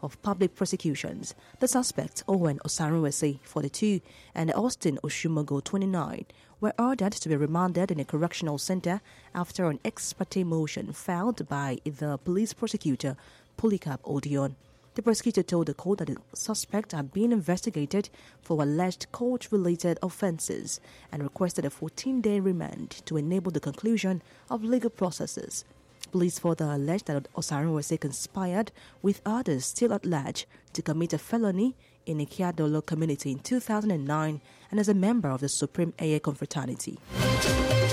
of Public Prosecutions, the suspects Owen Osaruwese, 42, and Austin Oshumogo, 29, were ordered to be remanded in a correctional center after an ex parte motion filed by the police prosecutor, Polycarp Odion. The prosecutor told the court that the suspects are being investigated for alleged court-related offences and requested a 14-day remand to enable the conclusion of legal processes. Police further alleged that Osaruwese conspired with others still at large to commit a felony in Ikiadolo community in 2009 and as a member of the Supreme Eye Confraternity.